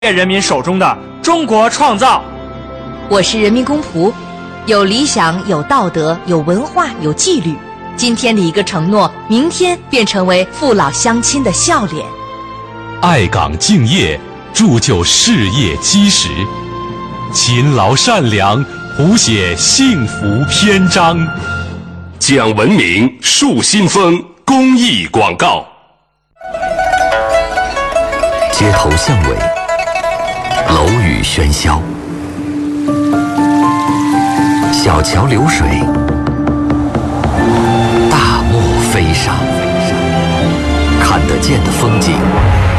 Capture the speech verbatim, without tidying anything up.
人民手中的中国创造。 我是人民公仆，有理想，有道德，有文化，有纪律。今天的一个承诺，明天便成为父老乡亲的笑脸。 爱岗敬业，铸就事业基石；勤劳善良，谱写幸福篇章。 讲文明，树新风公益广告。 街头巷尾，楼宇喧嚣，小桥流水，大漠飞沙，看得见的风景